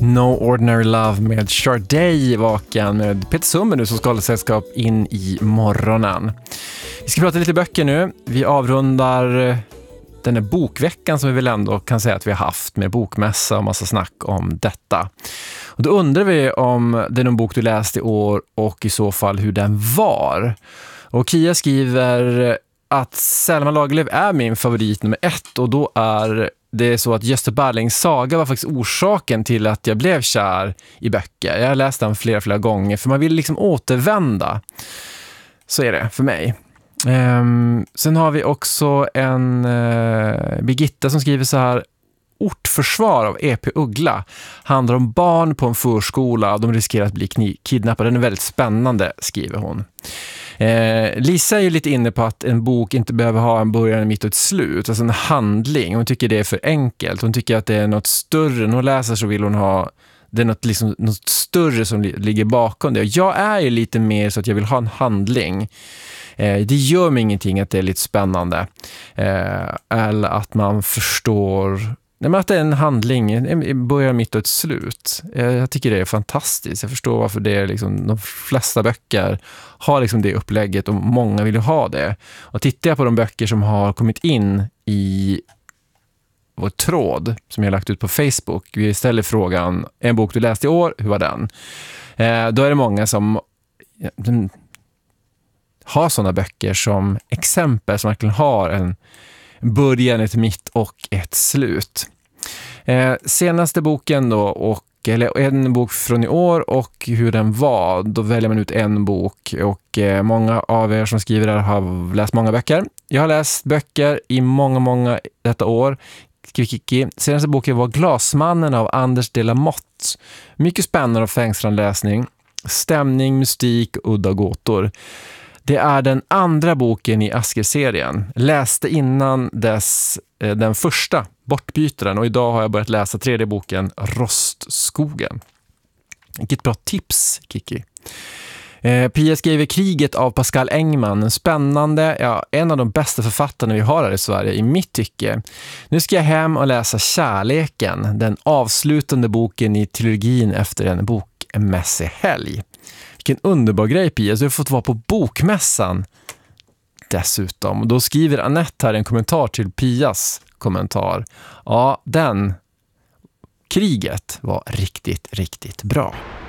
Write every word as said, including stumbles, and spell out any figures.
No Ordinary Love med Sade vaken med Peter Summer nu som ska hålla sällskap in i morgonen. Vi ska prata lite böcker nu. Vi avrundar den här bokveckan som vi väl ändå kan säga att vi har haft med bokmässa och massa snack om detta. Och då undrar vi om det är någon bok du läste i år och i så fall hur den var. Och Kia skriver att Selma Lagerlöf är min favorit nummer ett och då är det så att Gösta Berlings saga var faktiskt orsaken till att jag blev kär i böcker. Jag har läst den flera, flera gånger för man vill liksom återvända. Så är det för mig. Um, sen har vi också en uh, Birgitta som skriver så här: Ortförsvar av E P Uggla handlar om barn på en förskola och de riskerar att bli kni- kidnappade. Den är väldigt spännande, skriver hon. Eh, Lisa är ju lite inne på att en bok inte behöver ha en början, en mitt och ett slut, alltså en handling. Hon tycker det är för enkelt. Hon tycker att det är något större. När hon läser så vill hon ha det är något, liksom, något större som li- ligger bakom det. Och jag är ju lite mer så att jag vill ha en handling. Eh, det gör mig ingenting att det är lite spännande. Eh, eller att man förstår... Nej, men att det är en handling, en början, mitt och ett slut. Jag tycker det är fantastiskt. Jag förstår varför det är liksom, de flesta böcker har liksom det upplägget och många vill ju ha det. Och tittar jag på de böcker som har kommit in i vår tråd som jag har lagt ut på Facebook. Vi ställer frågan, en bok du läste i år, hur var den? Eh, då är det många som ja, har sådana böcker som exempel som verkligen har en början, ett mitt och ett slut. Eh, senaste boken då, och, eller en bok från i år och hur den var, då väljer man ut en bok och eh, många av er som skriver där har läst många böcker. Jag har läst böcker i många, många detta år. Kiki. Senaste boken var Glasmannen av Anders de la Motte. Mycket spännande och fängslande läsning. Stämning, mystik, udda gåtor. Det är den andra boken i Asker-serien. Läste innan dess eh, den första, Bortbytaren. Och idag har jag börjat läsa tredje boken, Rostskogen. Vilket bra tips, Kiki. Eh, Pia skriver Kriget av Pascal Engman. En spännande, ja, en av de bästa författarna vi har här i Sverige i mitt tycke. Nu ska jag hem och läsa Kärleken. Den avslutande boken i trilogin efter en bokmässig helg. Vilken underbar grej, Pia. Så du har fått vara på bokmässan dessutom. Och då skriver Annette här en kommentar till Pias kommentar. Ja, den Kriget var riktigt, riktigt bra.